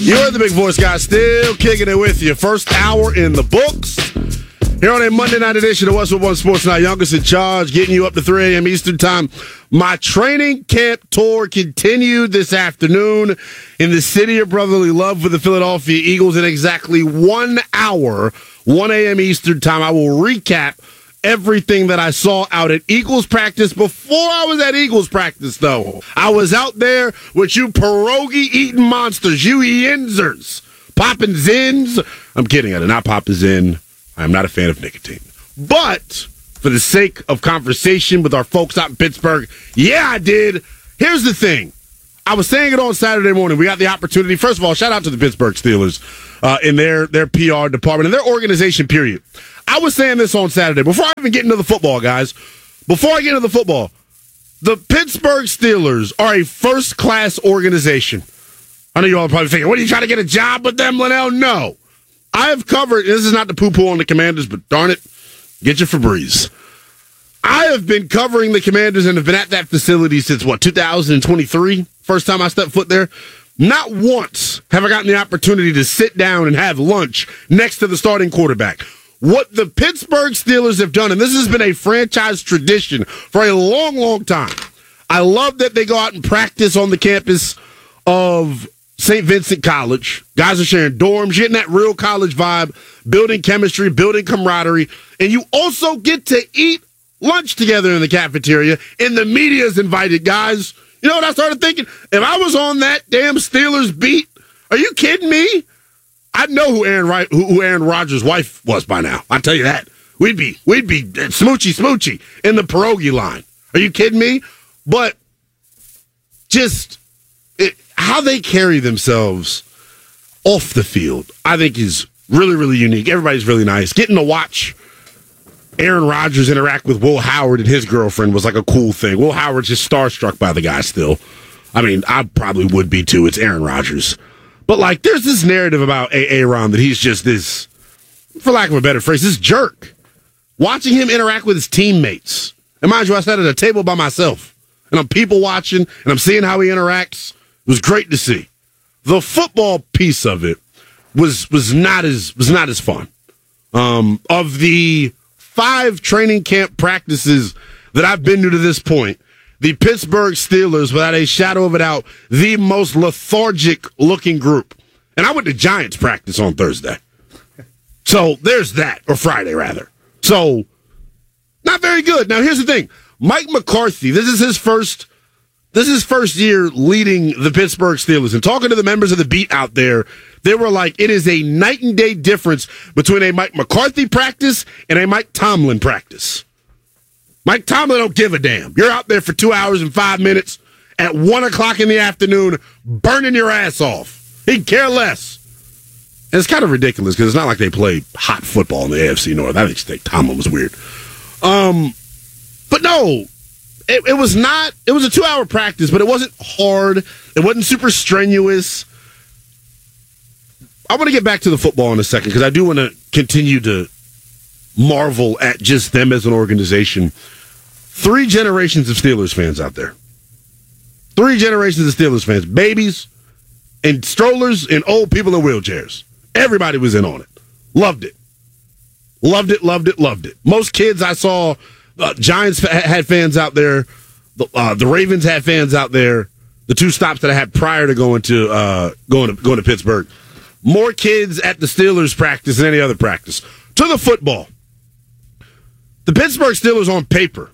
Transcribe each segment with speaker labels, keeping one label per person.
Speaker 1: You're the big voice guy, still kicking it with you. First hour in the books. Here on a Monday night edition of Westwood One Sports Night, youngest in charge, getting you up to 3 a.m. Eastern Time. My training camp tour continued this afternoon in the city of brotherly love for the Philadelphia Eagles. In exactly 1 hour, 1 a.m. Eastern Time, I will recap everything that I saw out at Eagles practice. Before I was at Eagles practice, though, I was out there with you pierogi-eating monsters, you Yinzers, popping Zins. I'm kidding, I did not pop a Zin. I am not a fan of nicotine. But for the sake of conversation with our folks out in Pittsburgh, yeah, I did. Here's the thing. I was saying it on Saturday morning. We got the opportunity. First of all, shout out to the Pittsburgh Steelers in their PR department and their organization, period. I was saying this on Saturday. Before I even get into the football, guys, the Pittsburgh Steelers are a first-class organization. I know you all are probably thinking, what, are you trying to get a job with them, Linnell? No. I have covered, this is not the poo-poo on the Commanders, but darn it, get your Febreze. I have been covering the Commanders and have been at that facility since, 2023? First time I stepped foot there. Not once have I gotten the opportunity to sit down and have lunch next to the starting quarterback. What the Pittsburgh Steelers have done, and this has been a franchise tradition for a long, long time. I love that they go out and practice on the campus of St. Vincent College. Guys are sharing dorms, getting that real college vibe, building chemistry, building camaraderie, and you also get to eat lunch together in the cafeteria, and the media's invited, guys. You know what I started thinking? If I was on that damn Steelers beat, are you kidding me? I'd know who Aaron Rodgers' wife was by now. I'll tell you that. We'd be smoochy in the pierogi line. Are you kidding me? But just how they carry themselves off the field, I think, is really, really unique. Everybody's really nice. Getting to watch Aaron Rodgers interact with Will Howard and his girlfriend was like a cool thing. Will Howard's just starstruck by the guy still. I mean, I probably would be too. It's Aaron Rodgers. But, there's this narrative about Aaron that he's just this, for lack of a better phrase, this jerk. Watching him interact with his teammates. And mind you, I sat at a table by myself. And I'm people watching, and I'm seeing how he interacts. It was great to see. The football piece of it was not as fun. Of the 5 training camp practices that I've been to this point, the Pittsburgh Steelers, without a shadow of a doubt, the most lethargic-looking group. And I went to Giants practice on Thursday. So there's that, or Friday, rather. So, not very good. Now, here's the thing. Mike McCarthy, this is his first year leading the Pittsburgh Steelers. And talking to the members of the beat out there, they were like, it is a night and day difference between a Mike McCarthy practice and a Mike Tomlin practice. Mike Tomlin don't give a damn. You're out there for 2 hours and 5 minutes at 1 o'clock in the afternoon burning your ass off. He'd care less. And it's kind of ridiculous because it's not like they play hot football in the AFC North. I think Tomlin was weird. But no, it was not. It was a 2-hour practice, but it wasn't hard. It wasn't super strenuous. I want to get back to the football in a second because I do want to continue to marvel at just them as an organization. 3 generations of Steelers fans out there. 3 generations of Steelers fans. Babies and strollers and old people in wheelchairs. Everybody was in on it. Loved it. Loved it. Most kids I saw, Giants had fans out there. The Ravens had fans out there. The 2 stops that I had prior to going to Pittsburgh. More kids at the Steelers practice than any other practice. To the football. The Pittsburgh Steelers on paper,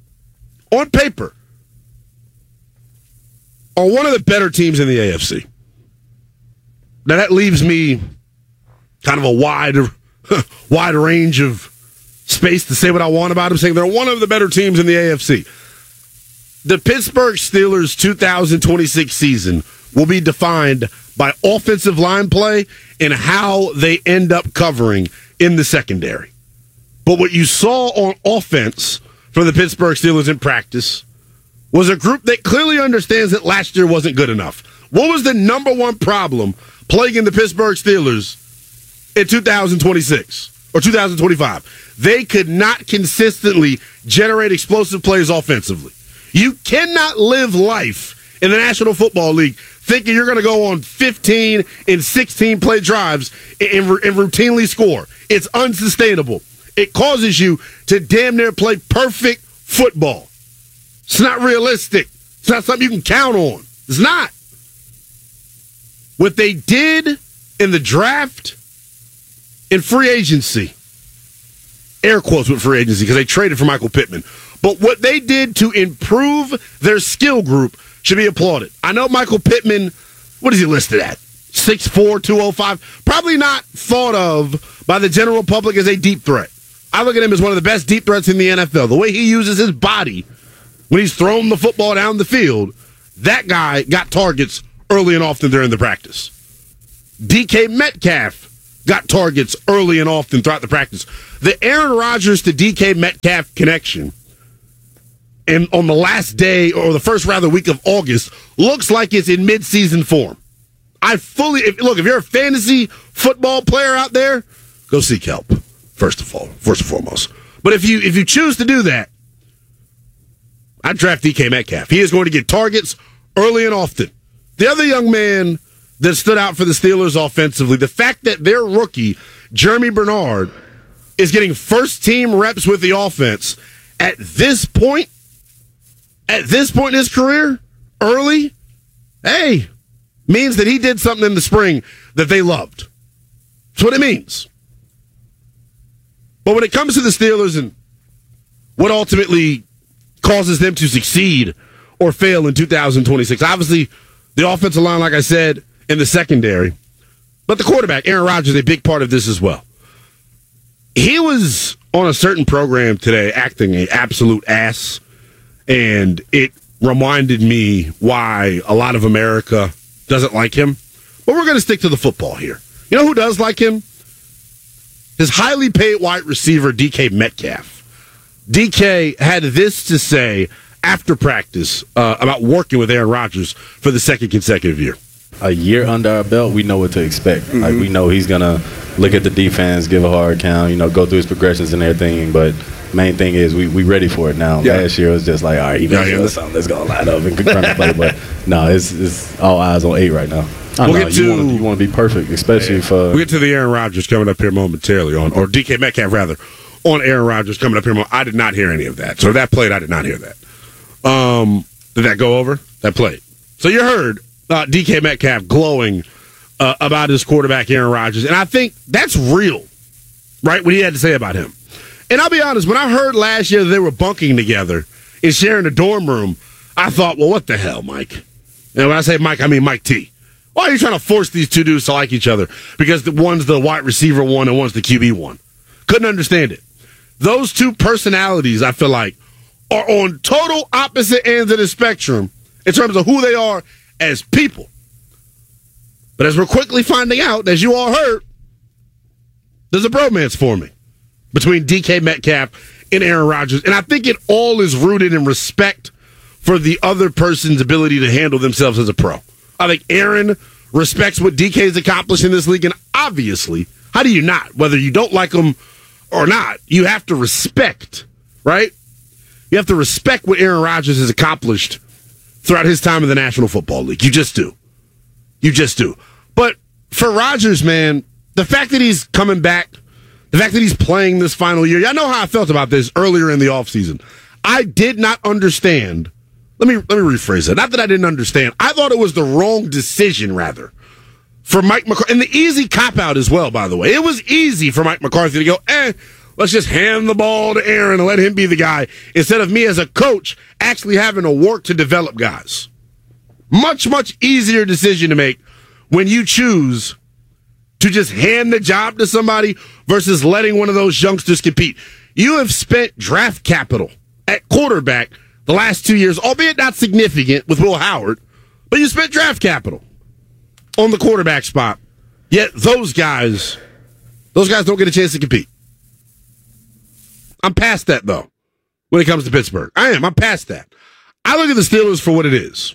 Speaker 1: are one of the better teams in the AFC. Now that leaves me kind of a wide range of space to say what I want about them, saying they're one of the better teams in the AFC. The Pittsburgh Steelers 2026 season will be defined by offensive line play and how they end up covering in the secondary. But what you saw on offense from the Pittsburgh Steelers in practice was a group that clearly understands that last year wasn't good enough. What was the number one problem plaguing the Pittsburgh Steelers in 2026 or 2025? They could not consistently generate explosive plays offensively. You cannot live life in the National Football League thinking you're going to go on 15 and 16 play drives and routinely score. It's unsustainable. It causes you to damn near play perfect football. It's not realistic. It's not something you can count on. It's not. What they did in the draft in free agency, air quotes with free agency because they traded for Michael Pittman, but what they did to improve their skill group should be applauded. I know Michael Pittman, what is he listed at? 6'4", 205. Probably not thought of by the general public as a deep threat. I look at him as one of the best deep threats in the NFL. The way he uses his body when he's throwing the football down the field, that guy got targets early and often during the practice. DK Metcalf got targets early and often throughout the practice. The Aaron Rodgers to DK Metcalf connection, and on the last day or the first rather week of August, looks like it's in mid-season form. If you're a fantasy football player out there, go seek help. First and foremost. But if you choose to do that, I'd draft DK Metcalf. He is going to get targets early and often. The other young man that stood out for the Steelers offensively, the fact that their rookie, Jeremy Bernard, is getting first-team reps with the offense at this point in his career, early, means that he did something in the spring that they loved. That's what it means. But when it comes to the Steelers and what ultimately causes them to succeed or fail in 2026, obviously the offensive line, like I said, in the secondary, but the quarterback, Aaron Rodgers, is a big part of this as well. He was on a certain program today acting an absolute ass, and it reminded me why a lot of America doesn't like him. But we're going to stick to the football here. You know who does like him? His highly paid wide receiver, DK Metcalf. DK had this to say after practice about working with Aaron Rodgers for the second consecutive year.
Speaker 2: A year under our belt, we know what to expect. Mm-hmm. Like, we know he's going to look at the defense, give a hard count, go through his progressions and everything. But main thing is we ready for it now. Yeah. Last year it was just like, all right, something that's going to line up and run the play. But no, it's all eyes on 8 right now. You want to be perfect, especially for...
Speaker 1: We'll get to the Aaron Rodgers coming up here momentarily, or DK Metcalf, rather, on Aaron Rodgers coming up here. I did not hear any of that. So that played, I did not hear that. Did that go over? That played. So you heard DK Metcalf glowing about his quarterback, Aaron Rodgers. And I think that's real, right, what he had to say about him. And I'll be honest, when I heard last year that they were bunking together and sharing a dorm room, I thought, well, what the hell, Mike? And when I say Mike, I mean Mike T. Why are you trying to force these two dudes to like each other? Because one's the wide receiver one and one's the QB one. Couldn't understand it. Those two personalities, I feel like, are on total opposite ends of the spectrum in terms of who they are as people. But as we're quickly finding out, as you all heard, there's a bromance forming between DK Metcalf and Aaron Rodgers. And I think it all is rooted in respect for the other person's ability to handle themselves as a pro. I think Aaron respects what DK's accomplished in this league, and obviously, how do you not? Whether you don't like him or not, you have to respect, right? You have to respect what Aaron Rodgers has accomplished throughout his time in the National Football League. You just do. You just do. But for Rodgers, man, the fact that he's coming back, the fact that he's playing this final year, I know how I felt about this earlier in the offseason. I did not understand. Let me rephrase it. Not that I didn't understand. I thought it was the wrong decision, rather, for Mike McCarthy. And the easy cop-out as well, by the way. It was easy for Mike McCarthy to go, let's just hand the ball to Aaron and let him be the guy, instead of me as a coach actually having to work to develop guys. Much, much easier decision to make when you choose to just hand the job to somebody versus letting one of those youngsters compete. You have spent draft capital at quarterback the last 2 years, albeit not significant with Will Howard, but you spent draft capital on the quarterback spot. Yet those guys don't get a chance to compete. I'm past that, though, when it comes to Pittsburgh. I'm past that. I look at the Steelers for what it is.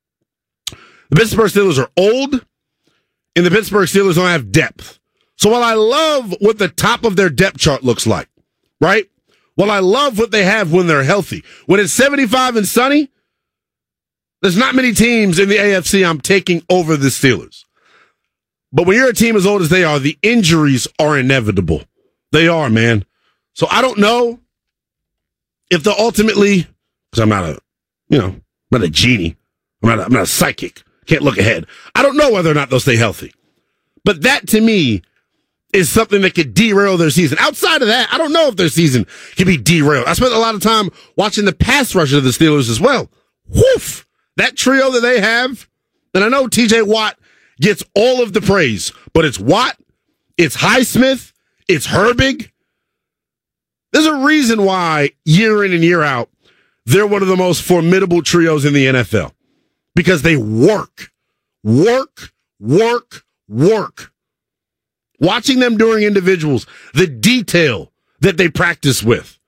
Speaker 1: The Pittsburgh Steelers are old, and the Pittsburgh Steelers don't have depth. So while I love what the top of their depth chart looks like, right? While I love what they have when they're healthy, when it's 75 and sunny, There's not many teams in the AFC I'm taking over the Steelers. But when you're a team as old as they are, the injuries are inevitable. They are, man. So I don't know if they'll ultimately, because I'm not a genie. I'm not a psychic. Can't look ahead. I don't know whether or not they'll stay healthy. But that, to me, is something that could derail their season. Outside of that, I don't know if their season can be derailed. I spent a lot of time watching the pass rush of the Steelers as well. Woof! That trio that they have, and I know TJ Watt gets all of the praise, but it's Watt, it's Highsmith, it's Herbig. There's a reason why, year in and year out, they're one of the most formidable trios in the NFL. Because they work. Watching them during individuals, the detail that they practice with.